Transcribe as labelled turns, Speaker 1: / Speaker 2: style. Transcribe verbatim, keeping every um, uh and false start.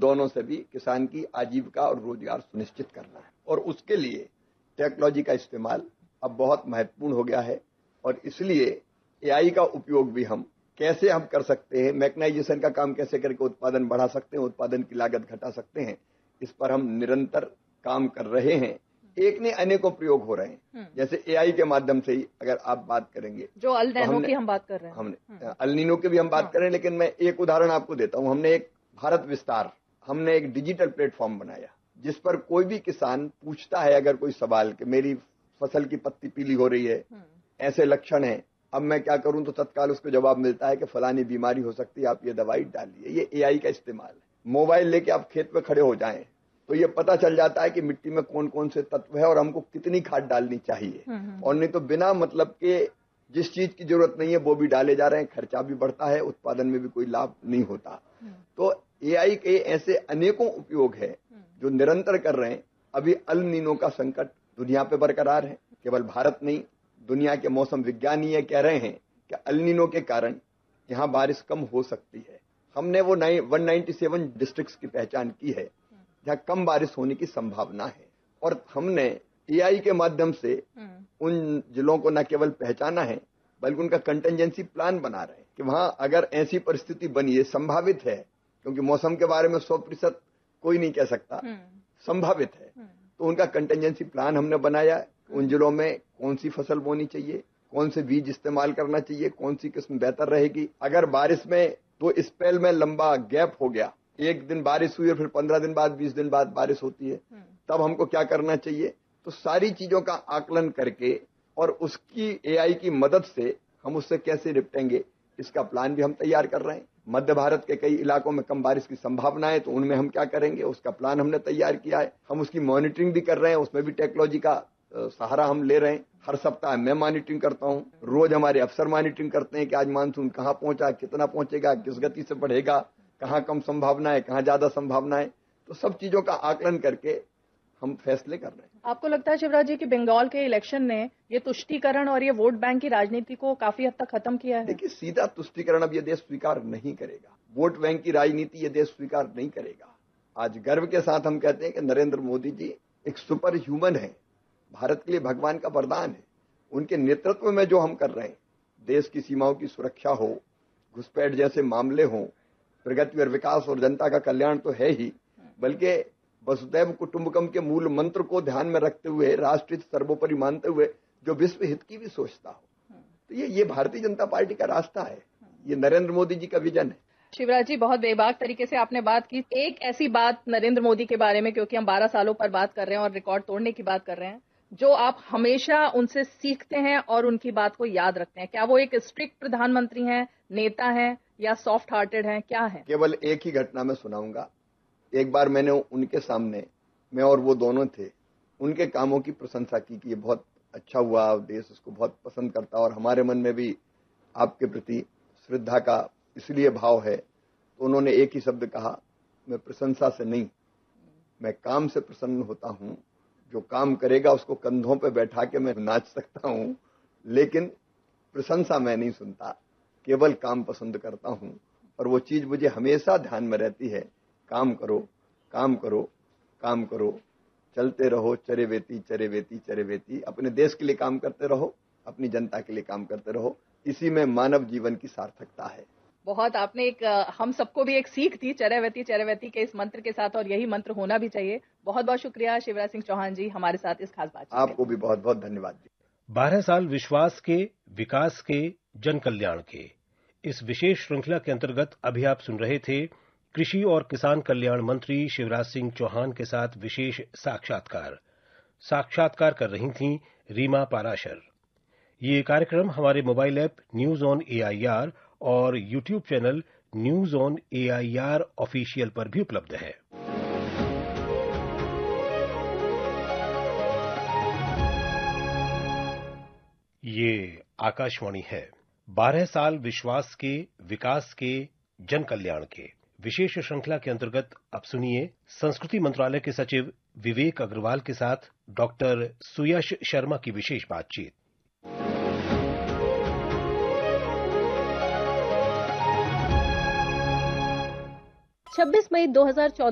Speaker 1: दोनों से भी किसान की आजीविका और रोजगार सुनिश्चित करना है। और उसके लिए टेक्नोलॉजी का इस्तेमाल अब बहुत महत्वपूर्ण हो गया है और इसलिए एआई का उपयोग भी हम कैसे हम कर सकते हैं, मैकेनाइजेशन का काम कैसे करके उत्पादन बढ़ा सकते हैं, उत्पादन की लागत घटा सकते हैं, इस पर हम निरंतर काम कर रहे हैं। एक ने अनेकों प्रयोग हो रहे हैं, जैसे एआई के माध्यम से ही अगर आप बात करेंगे,
Speaker 2: जो अल नैनो की हम बात कर रहे हैं,
Speaker 1: हमने अल नीनो की भी हम बात करें, लेकिन मैं एक उदाहरण आपको देता हूं। हमने एक भारत विस्तार, हमने एक डिजिटल प्लेटफॉर्म बनाया जिस पर कोई भी किसान पूछता है अगर कोई सवाल कि मेरी फसल की पत्ती पीली हो रही है, ऐसे लक्षण है, अब मैं क्या करूं, तो तत्काल उसको जवाब मिलता है कि फलानी बीमारी हो सकती है, आप ये दवाई डालिए। ये एआई का इस्तेमाल है। मोबाइल लेके आप खेत में खड़े हो जाएं तो ये पता चल जाता है कि मिट्टी में कौन कौन से तत्व है और हमको कितनी खाद डालनी चाहिए, और नहीं तो बिना मतलब के जिस चीज की जरूरत नहीं है वो भी डाले जा रहे हैं, खर्चा भी बढ़ता है, उत्पादन में भी कोई लाभ नहीं होता। तो एआई के ऐसे अनेकों उपयोग है जो निरंतर कर रहे हैं। अभी अल नीनो का संकट दुनिया पे बरकरार है, केवल भारत नहीं, दुनिया के मौसम विज्ञानी ये कह रहे हैं कि अल नीनो के कारण यहाँ बारिश कम हो सकती है। हमने वो एक सौ सत्तानवे डिस्ट्रिक्ट्स की पहचान की है जहाँ कम बारिश होने की संभावना है, और हमने एआई के माध्यम से उन जिलों को न केवल पहचाना है बल्कि उनका कंटिजेंसी प्लान बना रहे हैं कि वहां अगर ऐसी परिस्थिति बनी है, संभावित है, क्योंकि मौसम के बारे में सौ प्रतिशत कोई नहीं कह सकता, संभावित है, तो उनका कंटिजेंसी प्लान हमने बनाया। उन जिलों में कौन सी फसल बोनी चाहिए, कौन से बीज इस्तेमाल करना चाहिए, कौन सी किस्म बेहतर रहेगी। अगर बारिश में दो स्पेल में लंबा गैप हो गया, एक दिन बारिश हुई और फिर पंद्रह दिन बाद बीस दिन बाद बारिश होती है, तब हमको क्या करना चाहिए। तो सारी चीजों का आकलन करके और उसकी एआई की मदद से हम उससे कैसे निपटेंगे, इसका प्लान भी हम तैयार कर रहे हैं। मध्य भारत के कई इलाकों में कम बारिश की संभावना है, तो उनमें हम क्या करेंगे, उसका प्लान हमने तैयार किया है। हम उसकी मॉनिटरिंग भी कर रहे हैं, उसमें भी टेक्नोलॉजी का सहारा हम ले रहे हैं। हर सप्ताह मैं मॉनिटरिंग करता हूं, रोज हमारे अफसर मॉनिटरिंग करते हैं कि आज मानसून कहां पहुंचा, कितना पहुंचेगा, किस गति से बढ़ेगा, कहां कम संभावना है, कहां ज्यादा संभावना है। तो सब चीजों का आकलन करके हम फैसले कर रहे हैं।
Speaker 2: आपको लगता है शिवराज जी कि बंगाल के इलेक्शन ने ये तुष्टीकरण और ये वोट बैंक की राजनीति को काफी हद तक खत्म किया है?
Speaker 1: देखिए, सीधा तुष्टीकरण अब ये देश स्वीकार नहीं करेगा, वोट बैंक की राजनीति ये देश स्वीकार नहीं करेगा। आज गर्व के साथ हम कहते हैं कि नरेंद्र मोदी जी एक सुपर ह्यूमन है, भारत के लिए भगवान का वरदान है। उनके नेतृत्व में जो हम कर रहे हैं, देश की सीमाओं की सुरक्षा हो, घुसपैठ जैसे मामले हों, प्रगति और विकास और जनता का कल्याण तो है ही, बल्कि वसुधैव कुटुंबकम के मूल मंत्र को ध्यान में रखते हुए, राष्ट्र हित सर्वोपरि मानते हुए जो विश्व हित की भी सोचता हो, तो ये ये भारतीय जनता पार्टी का रास्ता है, ये नरेंद्र मोदी जी का विजन है।
Speaker 2: शिवराज जी, बहुत बेबाक तरीके से आपने बात की। एक ऐसी बात नरेंद्र मोदी के बारे में, क्योंकि हम बारह सालों पर बात कर रहे हैं और रिकॉर्ड तोड़ने की बात कर रहे हैं, जो आप हमेशा उनसे सीखते हैं और उनकी बात को याद रखते हैं, क्या वो एक स्ट्रिक्ट प्रधानमंत्री हैं, नेता हैं, या सॉफ्ट हार्टेड हैं, क्या है?
Speaker 1: केवल एक ही घटना मैं सुनाऊंगा। एक बार मैंने उनके सामने, मैं और वो दोनों थे, उनके कामों की प्रशंसा की कि ये बहुत अच्छा हुआ, देश उसको बहुत पसंद करता, और हमारे मन में भी आपके प्रति श्रद्धा का इसलिए भाव है। तो उन्होंने एक ही शब्द कहा, मैं प्रशंसा से नहीं, मैं काम से प्रसन्न होता हूं। जो काम करेगा उसको कंधों पे बैठा के मैं नाच सकता हूं, लेकिन प्रशंसा मैं नहीं सुनता, केवल काम पसंद करता हूं। और वो चीज मुझे हमेशा ध्यान में रहती है, काम करो, काम करो, काम करो, चलते रहो, चरे वेती चरे वेती चरे वेती। अपने देश के लिए काम करते रहो, अपनी जनता के लिए काम करते रहो, इसी में मानव जीवन की सार्थकता है।
Speaker 2: बहुत आपने एक हम सबको भी एक सीख दी चरैवेती चरैवेती के इस मंत्र के साथ, और यही मंत्र होना भी चाहिए। बहुत बहुत शुक्रिया शिवराज सिंह चौहान जी हमारे साथ इस खास बातचीत।
Speaker 1: आपको भी बहुत बहुत धन्यवाद जी।
Speaker 3: बारह साल विश्वास के, विकास के, जन कल्याण के, इस विशेष श्रृंखला के अंतर्गत अभी आप सुन रहे थे कृषि और किसान कल्याण मंत्री शिवराज सिंह चौहान के साथ विशेष साक्षात्कार। साक्षात्कार कर रही थीं रीमा पाराशर। ये कार्यक्रम हमारे mobile app news on AIR और YouTube channel news on AIR official पर भी उपलब्ध है। ये आकाशवाणी है। बारह साल विश्वास के, विकास के, जन कल्याण के विशेष श्रृंखला के अंतर्गत अब सुनिए संस्कृति मंत्रालय के सचिव विवेक अग्रवाल के साथ डॉक्टर सुयश शर्मा की विशेष बातचीत।
Speaker 4: छब्बीस मई दो हज़ार चौदह